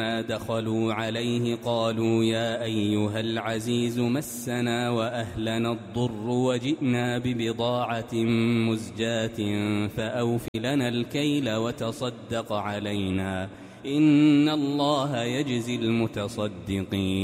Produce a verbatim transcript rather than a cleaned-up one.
دخلوا عليه قالوا يا أيها العزيز مسنا وأهلنا الضر وجئنا ببضاعة مزجاة فأوف لنا الكيل وتصدق علينا إن الله يجزي المتصدقين